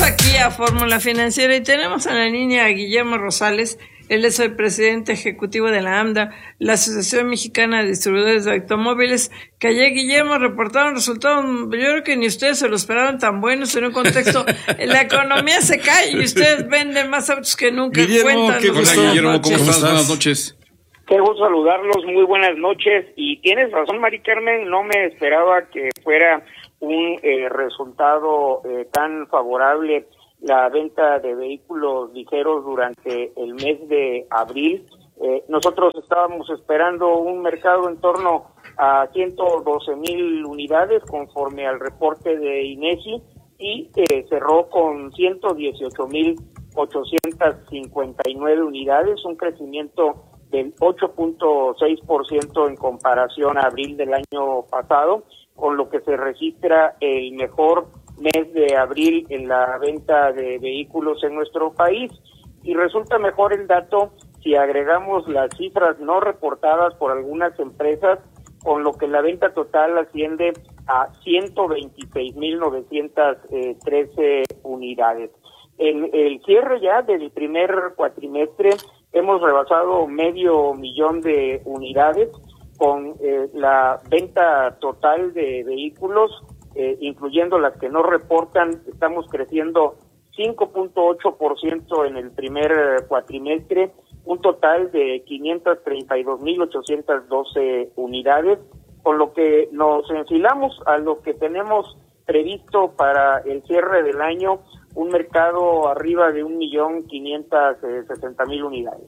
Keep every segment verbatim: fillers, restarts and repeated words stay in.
aquí a Fórmula Financiera y tenemos a la línea a Guillermo Rosales. Él es el presidente ejecutivo de la AMDA, la Asociación Mexicana de Distribuidores de Automóviles, que ayer, Guillermo, reportaron resultados, yo creo que ni ustedes se lo esperaban tan buenos en un contexto, la economía se cae y ustedes venden más autos que nunca. Guillermo, qué gusto. Hola, Guillermo, ¿cómo estás? Buenas noches. Qué gusto saludarlos, muy buenas noches. Y tienes razón, Mari Carmen, no me esperaba que fuera un eh, resultado eh, tan favorable la venta de vehículos ligeros durante el mes de abril. Eh, nosotros estábamos esperando un mercado en torno a ciento doce mil unidades conforme al reporte de INEGI y eh, cerró con ciento dieciocho mil ochocientas cincuenta y nueve unidades, un crecimiento del ocho punto seis por ciento en comparación a abril del año pasado, con lo que se registra el mejor mes de abril en la venta de vehículos en nuestro país. Y resulta mejor el dato si agregamos las cifras no reportadas por algunas empresas, con lo que la venta total asciende a ciento veintiséis mil novecientas trece unidades. En el cierre ya del primer cuatrimestre hemos rebasado medio millón de unidades, con eh, la venta total de vehículos, eh, incluyendo las que no reportan, estamos creciendo cinco punto ocho por ciento en el primer cuatrimestre, un total de quinientas treinta y dos mil ochocientas doce unidades, con lo que nos enfilamos a lo que tenemos previsto para el cierre del año, un mercado arriba de un millón quinientas sesenta mil unidades.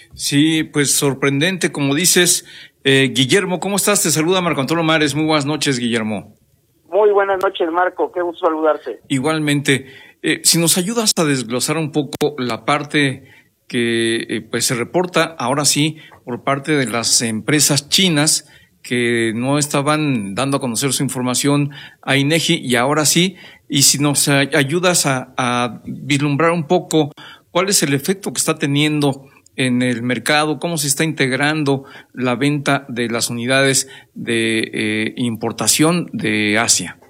Sí, pues sorprendente, como dices. Eh, Guillermo, ¿cómo estás? Te saluda Marco Antonio Mares. Muy buenas noches, Guillermo. Muy buenas noches, Marco. Qué gusto saludarte. Igualmente. Eh, si nos ayudas a desglosar un poco la parte que eh, pues se reporta ahora sí por parte de las empresas chinas que no estaban dando a conocer su información a INEGI y ahora sí, y si nos ayudas a, a vislumbrar un poco cuál es el efecto que está teniendo en el mercado, cómo se está integrando la venta de las unidades de eh, importación de Asia.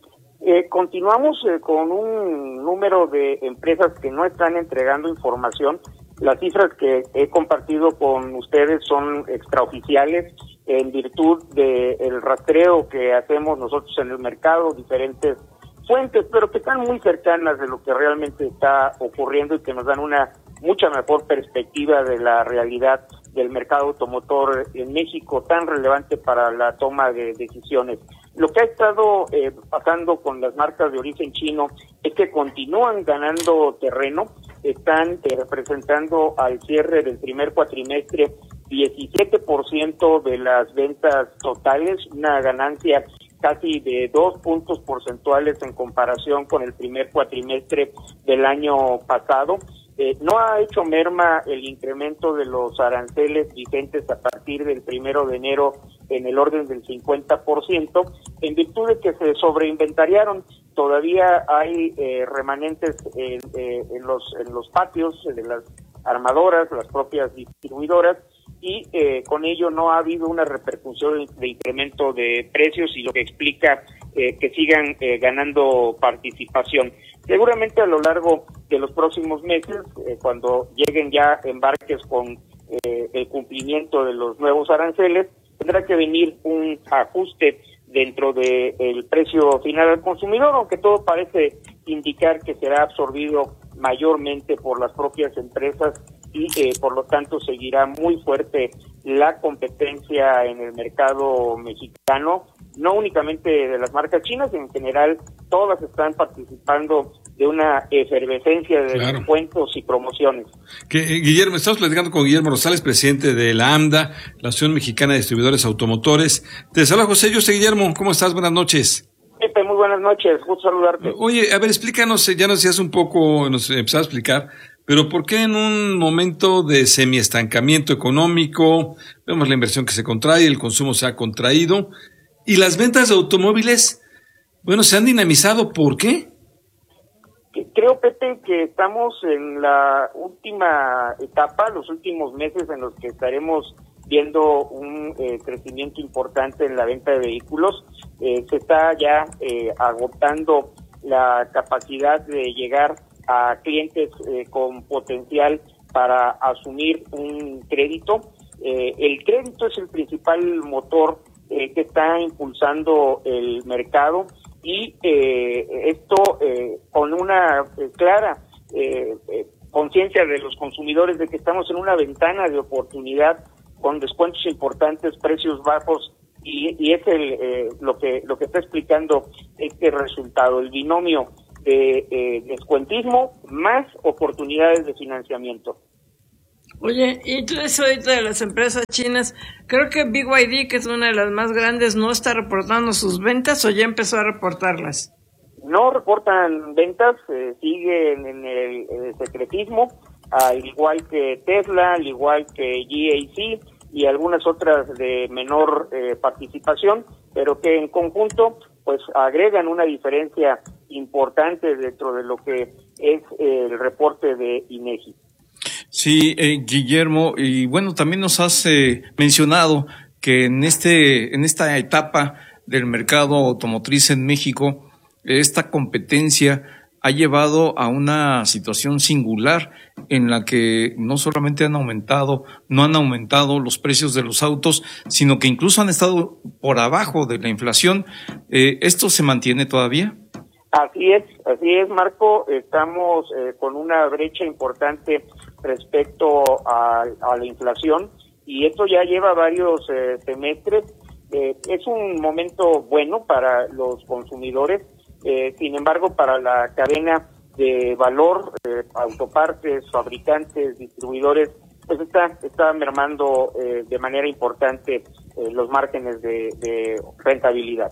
Eh, continuamos eh, con un número de empresas que no están entregando información. Las cifras que he compartido con ustedes son extraoficiales en virtud del rastreo que hacemos nosotros en el mercado, diferentes fuentes, pero que están muy cercanas de lo que realmente está ocurriendo y que nos dan una mucha mejor perspectiva de la realidad del mercado automotor en México, tan relevante para la toma de decisiones. Lo que ha estado eh, pasando con las marcas de origen chino es que continúan ganando terreno, están eh, representando al cierre del primer cuatrimestre diecisiete por ciento de las ventas totales, una ganancia casi de dos puntos porcentuales en comparación con el primer cuatrimestre del año pasado. Eh, no ha hecho merma el incremento de los aranceles vigentes a partir del primero de enero en el orden del cincuenta por ciento, en virtud de que se sobreinventariaron. Todavía hay eh, remanentes eh, eh, en los en los patios de las armadoras, las propias distribuidoras, y eh, con ello no ha habido una repercusión de incremento de precios, y lo que explica eh, que sigan eh, ganando participación. Seguramente a lo largo de los próximos meses, eh, cuando lleguen ya embarques con eh, el cumplimiento de los nuevos aranceles, tendrá que venir un ajuste dentro del de precio final al consumidor, aunque todo parece indicar que será absorbido mayormente por las propias empresas y eh, por lo tanto seguirá muy fuerte la competencia en el mercado mexicano, no únicamente de las marcas chinas, en general todas están participando de una efervescencia de claro. descuentos y promociones. Que, eh, Guillermo, estamos platicando con Guillermo Rosales, presidente de la AMDA, la Asociación Mexicana de Distribuidores Automotores. Te saluda José José. Guillermo, ¿cómo estás? Buenas noches. Pepe, muy buenas noches, gusto saludarte. Oye, a ver, explícanos, ya nos decías un poco, nos empezaba a explicar, pero ¿por qué en un momento de semiestancamiento económico, vemos la inversión que se contrae, el consumo se ha contraído, y las ventas de automóviles, bueno, se han dinamizado? ¿Por qué? Creo, Pepe, que estamos en la última etapa, los últimos meses en los que estaremos viendo un eh, crecimiento importante en la venta de vehículos. Eh, se está ya eh, agotando la capacidad de llegar a clientes eh, con potencial para asumir un crédito. Eh, el crédito es el principal motor eh, que está impulsando el mercado y eh, esto eh, con una eh, clara eh, eh, conciencia de los consumidores de que estamos en una ventana de oportunidad con descuentos importantes, precios bajos y, y es el eh, lo que lo que está explicando este resultado, el binomio de eh, descuentismo más oportunidades de financiamiento. Oye, y tú dices ahorita de las empresas chinas, creo que B Y D, que es una de las más grandes, no está reportando sus ventas o ya empezó a reportarlas. No reportan ventas, eh, siguen en el, el secretismo, al igual que Tesla, al igual que G A C y algunas otras de menor eh, participación, pero que en conjunto pues agregan una diferencia importante dentro de lo que es el reporte de INEGI. Sí, eh, Guillermo, y bueno, también nos has eh, mencionado que en este, en esta etapa del mercado automotriz en México, esta competencia ha llevado a una situación singular en la que no solamente han aumentado, no han aumentado los precios de los autos, sino que incluso han estado por abajo de la inflación. Eh, ¿Esto se mantiene todavía? Así es, así es, Marco. Estamos eh, con una brecha importante respecto a, a la inflación y esto ya lleva varios eh, semestres. Eh, es un momento bueno para los consumidores, eh, sin embargo, para la cadena de valor, eh, autopartes, fabricantes, distribuidores, pues está está mermando eh, de manera importante eh, los márgenes de, de rentabilidad.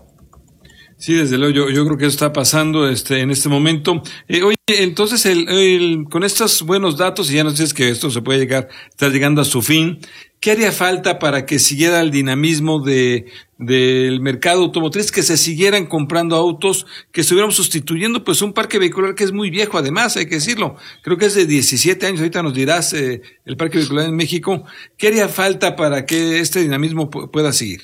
Sí, desde luego, yo, yo creo que eso está pasando este en este momento. Eh, oye, entonces, el, el, con estos buenos datos, y ya nos dices que esto se puede llegar, está llegando a su fin, ¿qué haría falta para que siguiera el dinamismo de del mercado automotriz, que se siguieran comprando autos, que estuviéramos sustituyendo pues un parque vehicular que es muy viejo, además, hay que decirlo, creo que es de diecisiete años, ahorita nos dirás eh, el parque vehicular en México? ¿Qué haría falta para que este dinamismo pu- pueda seguir?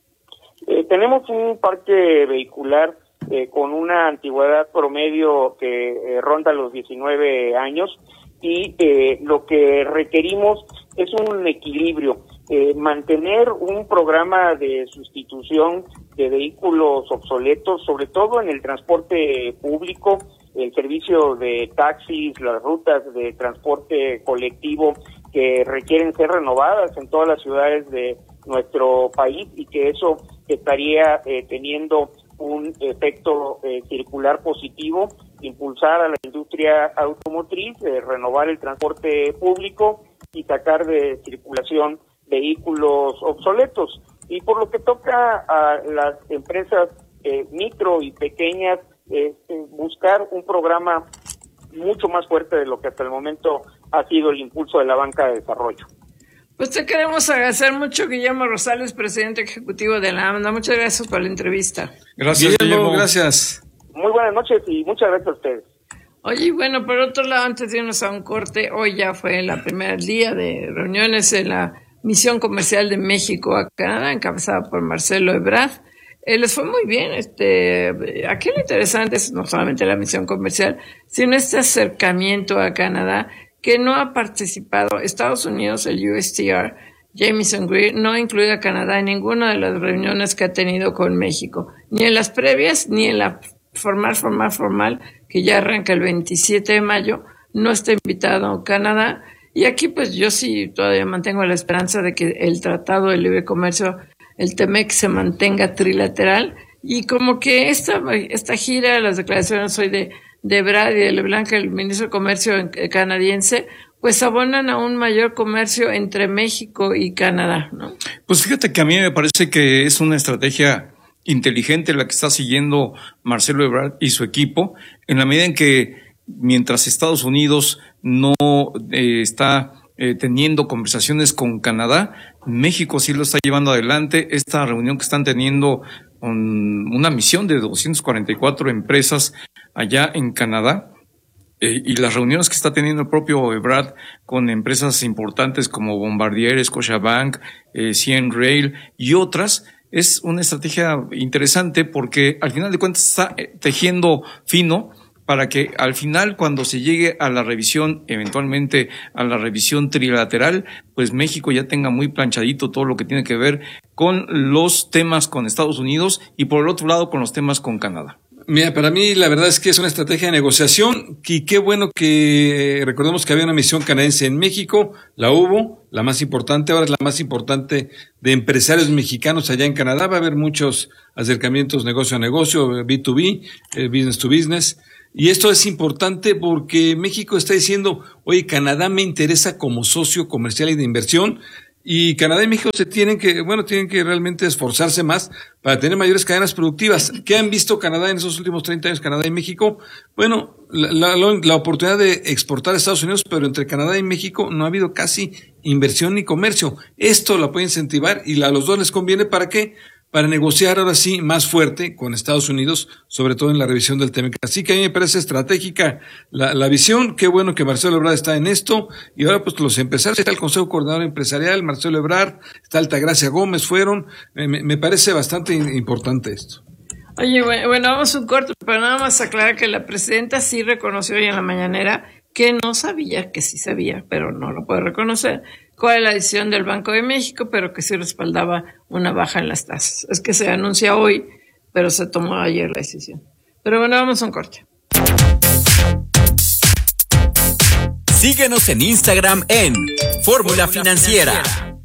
Eh, tenemos un parque vehicular eh, con una antigüedad promedio que eh, ronda los diecinueve años y eh, lo que requerimos es un equilibrio, eh, mantener un programa de sustitución de vehículos obsoletos, sobre todo en el transporte público, el servicio de taxis, las rutas de transporte colectivo que requieren ser renovadas en todas las ciudades de nuestro país y que eso estaría eh, teniendo un efecto eh, circular positivo, impulsar a la industria automotriz, eh, renovar el transporte público y sacar de circulación vehículos obsoletos. Y por lo que toca a las empresas eh, micro y pequeñas, eh, buscar un programa mucho más fuerte de lo que hasta el momento ha sido el impulso de la banca de desarrollo. Pues te queremos agradecer mucho, Guillermo Rosales, presidente ejecutivo de la AMDA. Muchas gracias por la entrevista. Gracias, Guillermo, Guillermo. Gracias. Muy buenas noches y muchas gracias a ustedes. Oye, bueno, por otro lado, antes de irnos a un corte, hoy ya fue el primer día de reuniones en la Misión Comercial de México a Canadá, encabezada por Marcelo Ebrard. Eh, les fue muy bien. Este, aquí lo interesante es no solamente la misión comercial, sino este acercamiento a Canadá, que no ha participado Estados Unidos, el U S T R, Jamieson Greer, no ha incluido a Canadá en ninguna de las reuniones que ha tenido con México, ni en las previas, ni en la formal, formal, formal, que ya arranca el veintisiete de mayo, no está invitado Canadá. Y aquí pues yo sí todavía mantengo la esperanza de que el Tratado de Libre Comercio, el TEMEC, se mantenga trilateral, y como que esta, esta gira, las declaraciones hoy de de Ebrard y de LeBlanc, el ministro de Comercio canadiense, pues abonan a un mayor comercio entre México y Canadá, ¿no? Pues fíjate que a mí me parece que es una estrategia inteligente la que está siguiendo Marcelo Ebrard y su equipo, en la medida en que mientras Estados Unidos no eh, está eh, teniendo conversaciones con Canadá, México sí lo está llevando adelante. Esta reunión que están teniendo con una misión de doscientas cuarenta y cuatro empresas allá en Canadá, eh, y las reuniones que está teniendo el propio Ebrard con empresas importantes como Bombardier, Scotiabank, eh, C N Rail y otras, es una estrategia interesante porque al final de cuentas está tejiendo fino para que al final, cuando se llegue a la revisión, eventualmente a la revisión trilateral, pues México ya tenga muy planchadito todo lo que tiene que ver con los temas con Estados Unidos y por el otro lado con los temas con Canadá. Mira, para mí la verdad es que es una estrategia de negociación y qué bueno que recordemos que había una misión canadiense en México, la hubo, la más importante, ahora es la más importante de empresarios mexicanos allá en Canadá, va a haber muchos acercamientos negocio a negocio, B dos B, eh, business to business. Y esto es importante porque México está diciendo, oye, Canadá me interesa como socio comercial y de inversión, y Canadá y México se tienen que, bueno, tienen que realmente esforzarse más para tener mayores cadenas productivas. ¿Qué han visto Canadá en esos últimos treinta años, Canadá y México? Bueno, la, la, la oportunidad de exportar a Estados Unidos, pero entre Canadá y México no ha habido casi inversión ni comercio. Esto la puede incentivar y a los dos les conviene. ¿Para qué? Para negociar ahora sí más fuerte con Estados Unidos, sobre todo en la revisión del T M E C. Así que a mí me parece estratégica la, la visión. Qué bueno que Marcelo Ebrard está en esto. Y ahora pues los empresarios, está el Consejo Coordinador Empresarial, Marcelo Ebrard, está Altagracia Gómez, fueron. Me, me parece bastante importante esto. Oye, bueno, bueno, vamos a un corto, pero nada más aclarar que la presidenta sí reconoció hoy en la mañanera que no sabía, que sí sabía, pero no lo puede reconocer, cuál es la decisión del Banco de México, pero que sí respaldaba una baja en las tasas. Es que se anuncia hoy, pero se tomó ayer la decisión. Pero bueno, vamos a un corte. Síguenos en Instagram en Fórmula Financiera.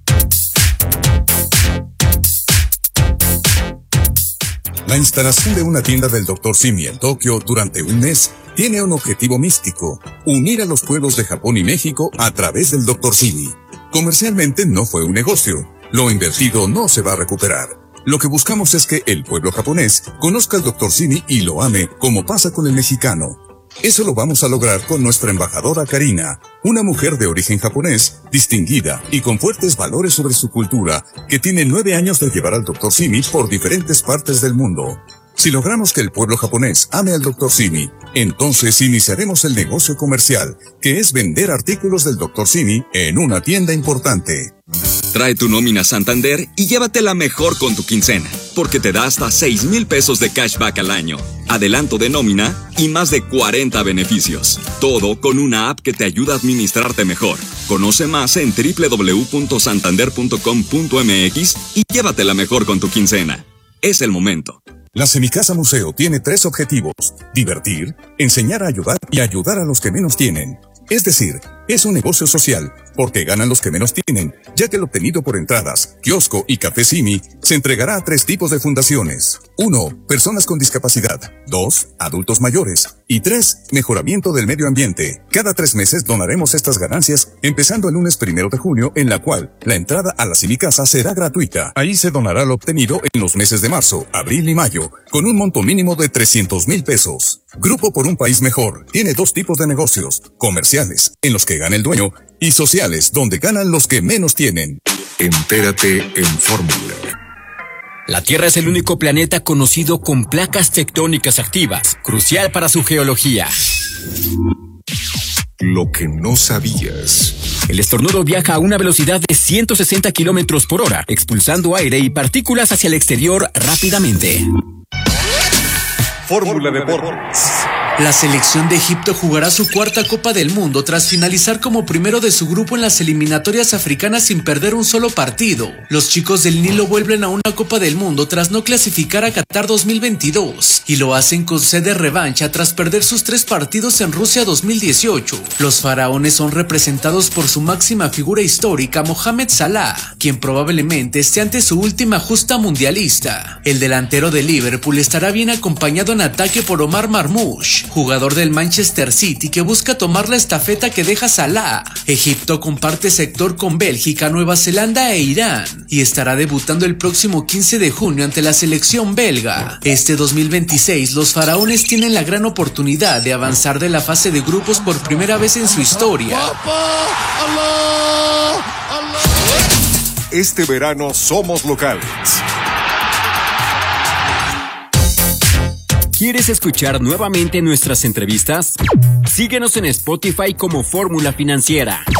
La instalación de una tienda del doctor Simi en Tokio durante un mes tiene un objetivo místico: unir a los pueblos de Japón y México a través del doctor Simi. Comercialmente no fue un negocio. Lo invertido no se va a recuperar. Lo que buscamos es que el pueblo japonés conozca al doctor Simi y lo ame como pasa con el mexicano. Eso lo vamos a lograr con nuestra embajadora Karina, una mujer de origen japonés, distinguida y con fuertes valores sobre su cultura, que tiene nueve años de llevar al doctor Simi por diferentes partes del mundo. Si logramos que el pueblo japonés ame al doctor Simi, entonces iniciaremos el negocio comercial, que es vender artículos del doctor Simi en una tienda importante. Trae tu nómina Santander y llévatela mejor con tu quincena, porque te da hasta seis mil pesos de cashback al año, adelanto de nómina y más de cuarenta beneficios. Todo con una app que te ayuda a administrarte mejor. Conoce más en doble u doble u doble u punto santander punto com punto m x y llévatela mejor con tu quincena. Es el momento. La Semicasa Museo tiene tres objetivos: divertir, enseñar a ayudar y ayudar a los que menos tienen. Es decir, es un negocio social, porque ganan los que menos tienen, ya que lo obtenido por entradas, kiosco y café Simi se entregará a tres tipos de fundaciones. Uno, personas con discapacidad. Dos, adultos mayores. Y tres, mejoramiento del medio ambiente. Cada tres meses donaremos estas ganancias, empezando el lunes primero de junio, en la cual la entrada a la Semicasa será gratuita. Ahí se donará lo obtenido en los meses de marzo, abril y mayo, con un monto mínimo de trescientos mil pesos. Grupo por un País Mejor tiene dos tipos de negocios: comerciales, en los que gana el dueño, y sociales, donde ganan los que menos tienen. Entérate en Fórmula. La Tierra es el único planeta conocido con placas tectónicas activas, crucial para su geología. Lo que no sabías. El estornudo viaja a una velocidad de ciento sesenta kilómetros por hora, expulsando aire y partículas hacia el exterior rápidamente. Fórmula Deportes. La selección de Egipto jugará su cuarta Copa del Mundo tras finalizar como primero de su grupo en las eliminatorias africanas sin perder un solo partido. Los chicos del Nilo vuelven a una Copa del Mundo tras no clasificar a Qatar dos mil veintidós y lo hacen con sed de revancha tras perder sus tres partidos en Rusia dos mil dieciocho. Los faraones son representados por su máxima figura histórica, Mohamed Salah, quien probablemente esté ante su última justa mundialista. El delantero de Liverpool estará bien acompañado en ataque por Omar Marmoush, jugador del Manchester City, que busca tomar la estafeta que deja Salah. Egipto comparte sector con Bélgica, Nueva Zelanda e Irán y estará debutando el próximo quince de junio ante la selección belga. Este dos mil veintiséis los faraones tienen la gran oportunidad de avanzar de la fase de grupos por primera vez en su historia. Este verano somos locales. ¿Quieres escuchar nuevamente nuestras entrevistas? Síguenos en Spotify como Fórmula Financiera.